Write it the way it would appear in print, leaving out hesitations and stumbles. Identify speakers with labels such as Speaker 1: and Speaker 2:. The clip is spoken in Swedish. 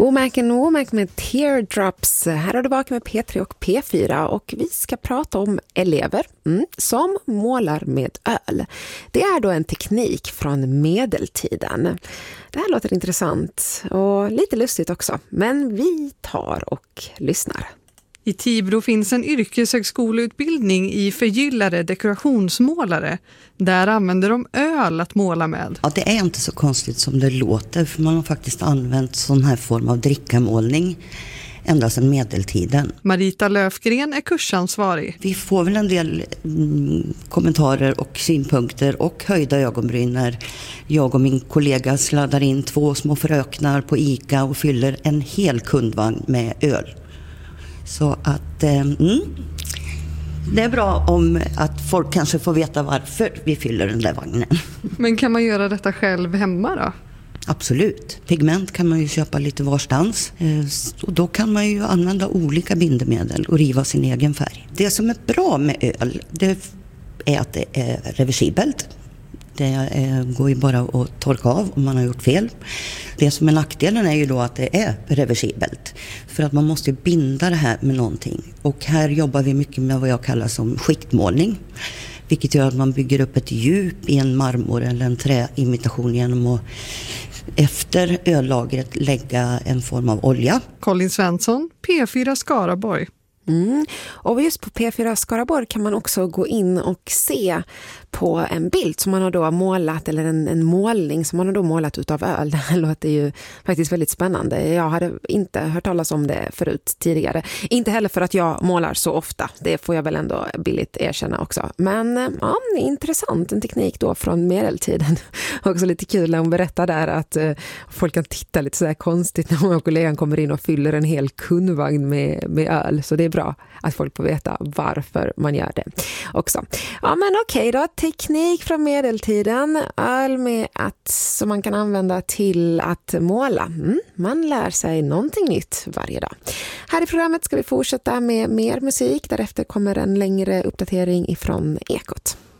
Speaker 1: Womack and Womack med Teardrops. Här har du varit med P3 och P4 och vi ska prata om elever som målar med öl. Det är då en teknik från medeltiden. Det här låter intressant och lite lustigt också, men vi tar och lyssnar.
Speaker 2: I Tibro finns en yrkeshögskoleutbildning i förgyllare dekorationsmålare. Där använder de öl att måla med.
Speaker 3: Ja, det är inte så konstigt som det låter, för man har faktiskt använt sån här form av drickamålning ända sedan medeltiden.
Speaker 2: Marita Löfgren är kursansvarig.
Speaker 3: Vi får väl en del kommentarer och synpunkter och höjda ögonbryn när jag och min kollega sladdar in 2 små fröknar på ICA och fyller en hel kundvagn med öl. Så att det är bra om att folk kanske får veta varför vi fyller den där vagnen.
Speaker 2: Men kan man göra detta själv hemma då?
Speaker 3: Absolut. Pigment kan man ju köpa lite varstans. Och då kan man ju använda olika bindemedel och riva sin egen färg. Det som är bra med öl, det är att det är reversibelt. Det går ju bara att torka av om man har gjort fel. Det som är nackdelen är ju då att det är reversibelt. För att man måste binda det här med någonting. Och här jobbar vi mycket med vad jag kallar som skiktmålning. Vilket gör att man bygger upp ett djup i en marmor eller en träimitation genom att efter öllagret lägga en form av olja.
Speaker 2: Colin Svensson, P4 Skaraborg.
Speaker 1: Och just på P4 Skaraborg kan man också gå in och se på en bild som man har då målat, eller en målning som man har då målat utav öl. Det här låter ju faktiskt väldigt spännande. Jag hade inte hört talas om det förut tidigare. Inte heller för att jag målar så ofta. Det får jag väl ändå billigt erkänna också. Men ja, intressant. En teknik då från medeltiden. Också lite kul när hon berättar där att folk kan titta lite så här konstigt när vår kollegan kommer in och fyller en hel kundvagn med öl. Så det är bra att folk får veta varför man gör det också. Ja, men okej då. Teknik från medeltiden. Öl med som man kan använda till att måla. Man lär sig någonting nytt varje dag. Här i programmet ska vi fortsätta med mer musik. Därefter kommer en längre uppdatering ifrån Ekot.